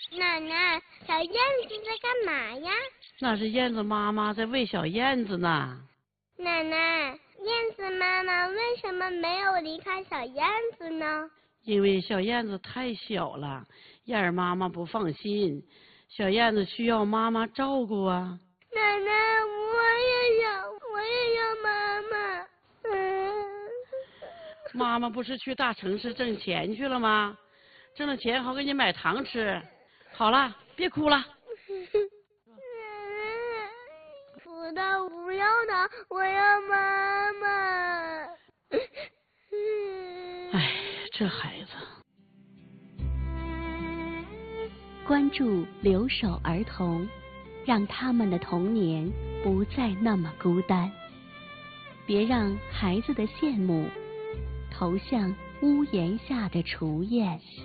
奶奶，小燕子在干嘛呀？ 那是燕子妈妈在喂小燕子呢。 奶奶，燕子妈妈为什么没有离开小燕子呢？ 因为小燕子太小了，燕儿妈妈不放心，小燕子需要妈妈照顾啊。 奶奶，我也要妈妈。 妈妈不是去大城市挣钱去了吗？挣了钱好给你买糖吃。好了，别哭了。 哭的不要的，我要妈妈。 哎，这孩子。 关注留守儿童，让他们的童年不再那么孤单。别让孩子的羡慕投向屋檐下的雏燕。